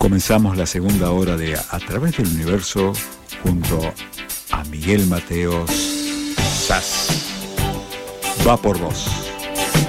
Comenzamos la segunda hora de A Través del Universo junto a Miguel Mateos. SAS. Va por vos.